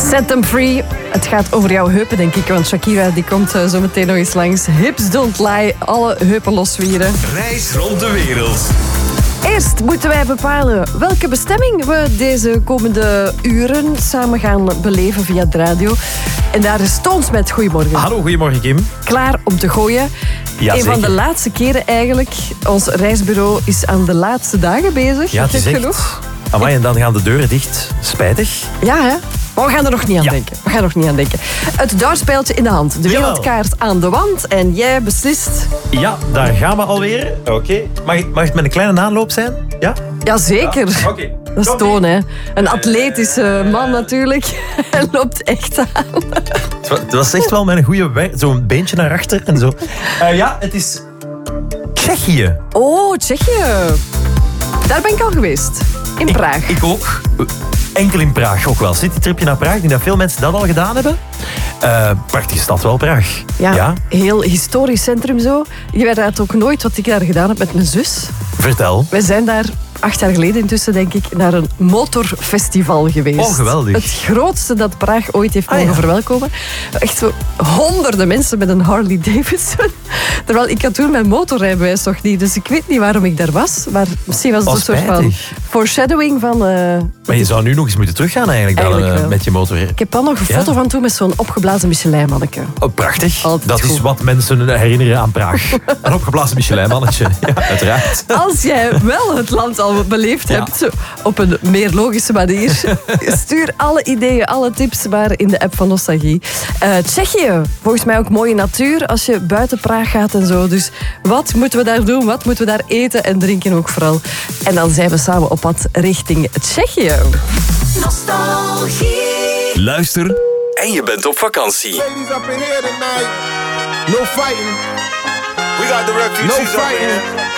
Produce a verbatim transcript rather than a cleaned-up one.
Set them free. Het gaat over jouw heupen, denk ik. Want Shakira die komt uh, zo meteen nog eens langs. Hips don't lie. Alle heupen loswieren. Reis rond de wereld. Eerst moeten wij bepalen welke bestemming we deze komende uren samen gaan beleven via de radio. En daar is Toons met Goedemorgen. Hallo, goedemorgen Kim. Klaar om te gooien. Ja, een zeker. van de laatste keren eigenlijk. Ons reisbureau is aan de laatste dagen bezig. Ja, het is Gek echt... genoeg. Amai, en dan gaan de deuren dicht. Spijtig. Ja, hè? Maar we gaan er nog niet aan Ja. denken. We gaan er nog niet aan denken. Het duitspeeltje in de hand. De Jawel. wereldkaart aan de wand. En jij beslist... Ja, daar gaan we alweer. Oké. Mag, het- mag het met een kleine aanloop zijn? Ja? Jazeker. Ja, oké. Dat is Toon, hè. Een atletische man natuurlijk. Hij loopt echt aan. Het wa- Het was echt wel met een goede weg. Zo'n beentje naar achter en zo. Eh, ja, het is Tsjechië. Oh, Tsjechië. Daar ben ik al geweest. In Praag. Ik, ik ook. Enkel in Praag ook wel. Citytripje naar Praag. Ik denk dat veel mensen dat al gedaan hebben. Eh, prachtige stad wel, Praag. Ja, ja? heel historisch centrum zo. Je weet dat ook nooit wat ik daar gedaan heb met mijn zus. Vertel. Wij zijn daar acht jaar geleden intussen, denk ik, naar een motorfestival geweest. Oh, geweldig. Het grootste dat Praag ooit heeft Ah, mogen ja. verwelkomen. Echt zo honderden mensen met een Harley Davidson. Terwijl ik had toen mijn motorrijbewijs nog niet, dus ik weet niet waarom ik daar was. Maar misschien was het Oh, een soort van spijtig. foreshadowing van... eh, Maar je zou nu nog eens moeten teruggaan eigenlijk, dan, Eigenlijk eh, wel. met je motor. Ik heb al nog een Ja? foto van toen met zo'n opgeblazen Michelin-manneke. Oh, prachtig. Altijd dat is goed. wat mensen herinneren aan Praag. Een opgeblazen Michelin-mannetje. Ja, uiteraard. Als jij wel het land al beleefd Ja. hebt, zo op een meer logische manier, stuur alle ideeën, alle tips maar in de app van Nostalgie. Eh, Tsjechië, volgens mij ook mooie natuur als je buiten Praag gaat en zo. Dus wat moeten we daar doen? Wat moeten we daar eten en drinken ook vooral? En dan zijn we samen op pad richting Tsjechië. Nostalgie. Luister en je bent op vakantie. Ladies up in here tonight. No fighting. We got the refugees No up in fighting. here.